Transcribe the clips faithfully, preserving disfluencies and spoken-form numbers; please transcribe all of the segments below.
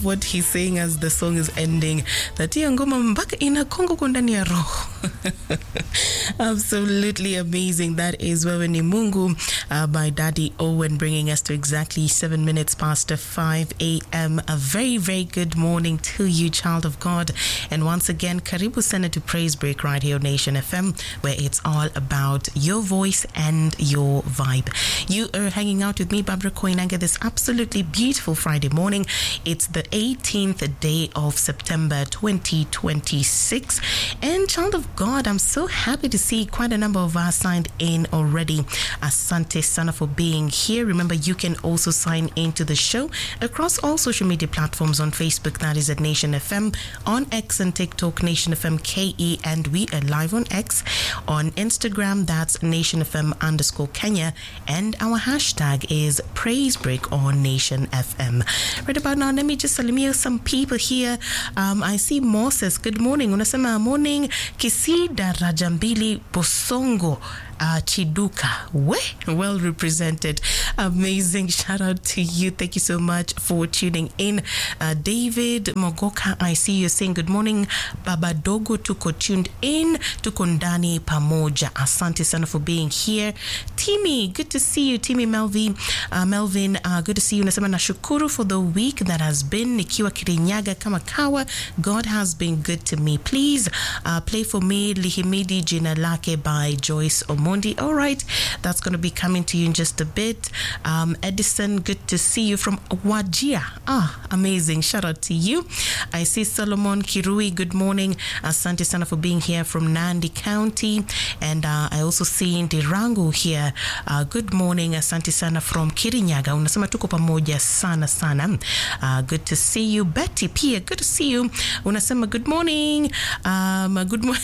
What he's saying as the song is ending, that hiyo ngoma mpaka inakongo kwa ndani ya roho. Absolutely amazing. That is Wewe Ni Mungu uh, by Daddy Owen, bringing us to exactly seven minutes past five a.m. A very, very good morning to you, child of God. And once again, karibu sana to Praise Break right here on Nation F M, where it's all about your voice and your vibe. You are hanging out with me, Barbara Koinange, this absolutely beautiful Friday morning. It's the eighteenth day of September twenty twenty-six. And child of God, I'm so happy to see quite a number of us signed in already. Asante sana for being here. Remember, you can also sign into the show across all social media platforms. On Facebook, that is at Nation F M. On X and TikTok, Nation F M K E, and we are live on X. On Instagram, that's Nation F M underscore Kenya, and our hashtag is Praise Break on Nation F M. Right about now, let me just salimia some people here. Um, I see Moses. Good morning. Unasema morning. Kisida Rajambili Bosongo. Uh, Chiduka, we well represented. Amazing. Shout out to you. Thank you so much for tuning in. Uh, David Mogoka, I see you saying good morning. Baba Dogo, tuko tuned in. Tuko ndani pamoja. Asante sana for being here. Timmy, good to see you. Timmy Melvin, uh, Melvin, uh, good to see you. Nasema nashukuru for the week that has been. Nikiwa Kirinyaga kama kawa. God has been good to me. Please uh, play for me Lihimidi Jina Lake by Joyce Omo. All right, that's going to be coming to you in just a bit. Um, Edison, good to see you from Wajir. Ah, amazing. Shout out to you. I see Solomon Kirui. Good morning. Asante sana for being here from Nandi County. And uh, I also see Ndirangu here. Uh, good morning. Asante sana from Kirinyaga. Unasema tuko pamoja sana sana. Uh, good to see you. Betty Pia, good to see you. Unasema good morning. Um, good morning.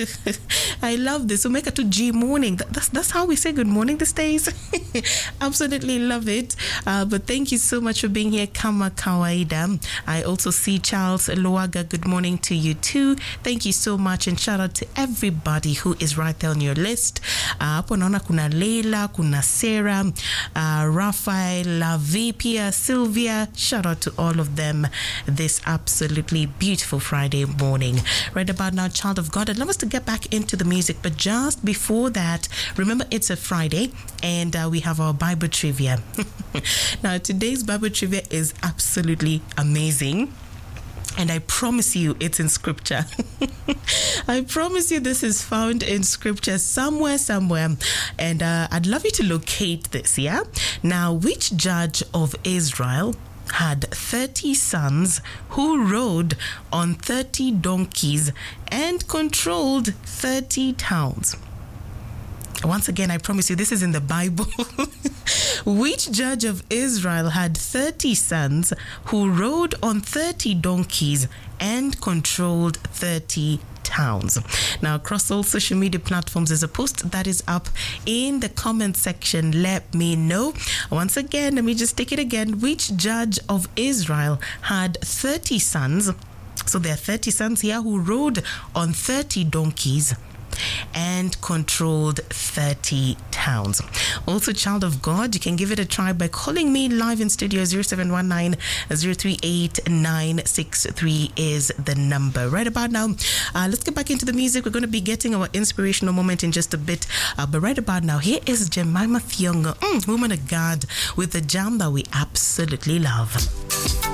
I love this. Umeka to G morning. That's that's how we say good morning these days. Absolutely love it. Uh, but thank you so much for being here, Kama Kawaida. I also see Charles Luaga. Good morning to you too. Thank you so much, and shout out to everybody who is right there on your list. Hapo naona kuna Leila, kuna Sarah, uh, Raphael, Lavi, Pia, Sylvia. Shout out to all of them this absolutely beautiful Friday morning. Right about now, child of God, I'd love us to get back into the music, but just before that, remember, it's a Friday, and uh, we have our Bible trivia. Now, today's Bible trivia is absolutely amazing. And I promise you, it's in scripture. I promise you, this is found in scripture somewhere, somewhere. And uh, I'd love you to locate this, yeah? Now, which judge of Israel had thirty sons who rode on thirty donkeys and controlled thirty towns? Once again, I promise you, this is in the Bible. Which judge of Israel had thirty sons who rode on thirty donkeys and controlled thirty towns? Now, across all social media platforms, there's a post that is up in the comment section. Let me know. Once again, let me just take it again. Which judge of Israel had thirty sons? So there are thirty sons here who rode on thirty donkeys and controlled thirty towns. Also, child of God, you can give it a try by calling me live in studio. Zero seven one nine, zero three eight, nine six three is the number. Right about now, uh, let's get back into the music. We're going to be getting our inspirational moment in just a bit, uh, but right about now, here is Jemima Thiongo, mm, woman of God, with a jam that we absolutely love.